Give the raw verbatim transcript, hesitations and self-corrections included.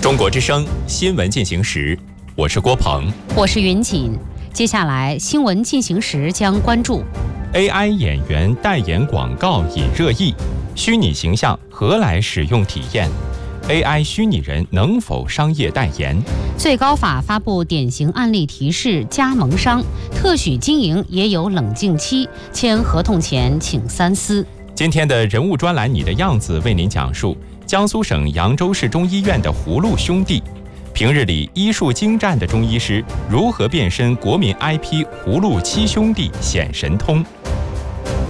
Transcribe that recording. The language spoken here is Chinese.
中国之声新闻进行时，我是郭鹏， 我是云锦。接下来新闻进行时将关注 A I 演员代言广告引热议，虚拟形象何来使用体验？ A I 虚拟人能否商业代言？ 最高法发布典型案例提示，加盟商特许经营也有冷静期，签合同前请三思。 今天的人物专栏《你的样子》为您讲述江苏省扬州市中医院的葫芦兄弟，平日里医术精湛的中医师如何变身国民 I P 葫芦七兄弟显神通？